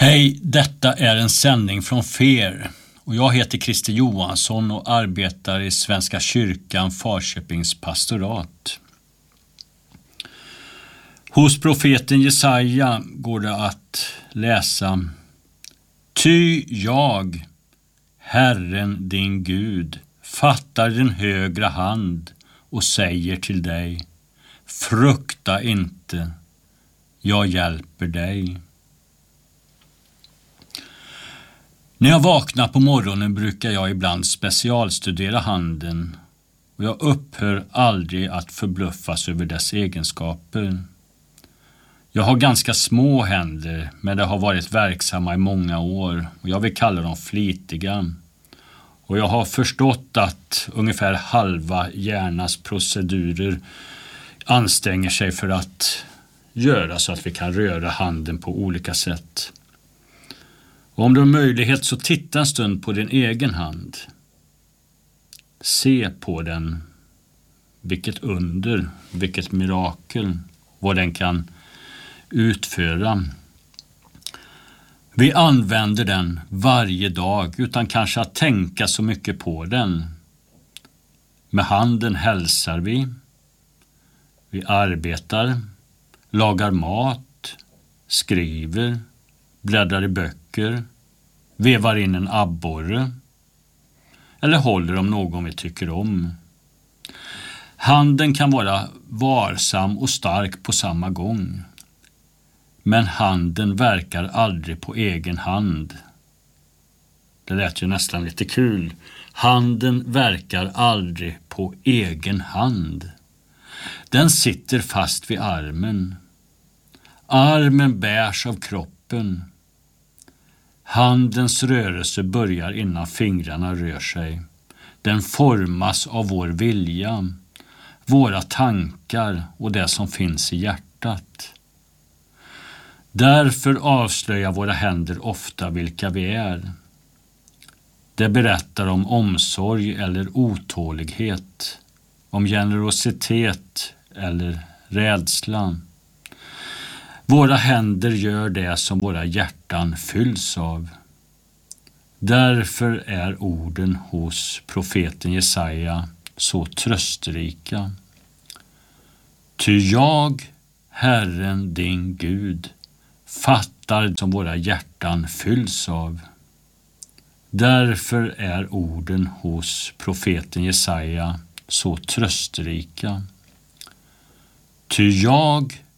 Hej, detta är en sändning från FER och jag heter Christer Johansson och arbetar i Svenska kyrkan Falköpings pastorat. Hos profeten Jesaja går det att läsa: Ty jag, Herren din Gud, fattar din högra hand och säger till dig: frukta inte, jag hjälper dig. När jag vaknar på morgonen brukar jag ibland specialstudera handen och jag upphör aldrig att förbluffas över dess egenskaper. Jag har ganska små händer, men de har varit verksamma i många år och jag vill kalla dem flitiga. Och jag har förstått att ungefär halva hjärnans procedurer anstränger sig för att göra så att vi kan röra handen på olika sätt. Och om du har möjlighet så titta en stund på din egen hand. Se på den. Vilket under, vilket mirakel, vad den kan utföra. Vi använder den varje dag utan kanske att tänka så mycket på den. Med handen hälsar vi. Vi arbetar, lagar mat, skriver, bläddrar i böcker, vevar in en abborre eller håller om någon vi tycker om. Handen kan vara varsam och stark på samma gång. Men handen verkar aldrig på egen hand. Det lät ju nästan lite kul. Handen verkar aldrig på egen hand. Den sitter fast vid armen. Armen bärs av kroppen. Handens rörelse börjar innan fingrarna rör sig. Den formas av vår vilja, våra tankar och det som finns i hjärtat. Därför avslöjar våra händer ofta vilka vi är. Det berättar om omsorg eller otålighet, om generositet eller rädsla. Våra händer gör det som våra hjärtan fylls av. Därför är orden hos profeten Jesaja så trösterika. Ty jag, Herren din Gud, fattar som våra hjärtan fylls av. Därför är orden hos profeten Jesaja så trösterika. Ty jag,